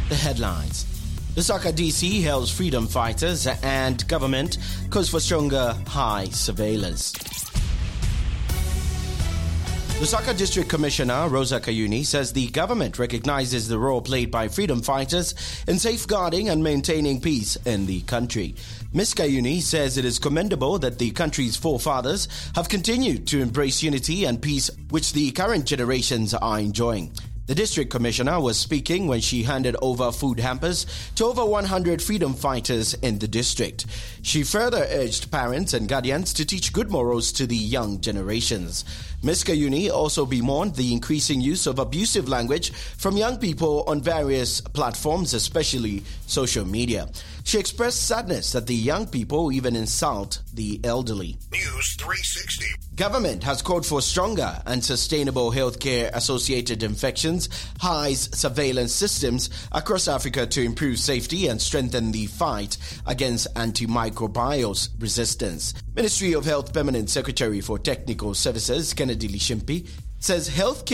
The headlines. Lusaka DC hails freedom fighters and government calls for stronger high surveillance. Lusaka District Commissioner Rosa Kayuni says the government recognizes the role played by freedom fighters in safeguarding and maintaining peace in the country. Ms. Kayuni says it is commendable that the country's forefathers have continued to embrace unity and peace, which the current generations are enjoying. The district commissioner was speaking when she handed over food hampers to over 100 freedom fighters in the district. She further urged parents and guardians to teach good morals to the young generations. Ms. Kayuni also bemoaned the increasing use of abusive language from young people on various platforms, especially social media. She expressed sadness that the young people even insult the elderly. News 360. Government has called for stronger and sustainable healthcare-associated infections, highs surveillance systems across Africa to improve safety and strengthen the fight against antimicrobial resistance. Ministry of Health Permanent Secretary for Technical Services, Kennedy Lishimpi, says healthcare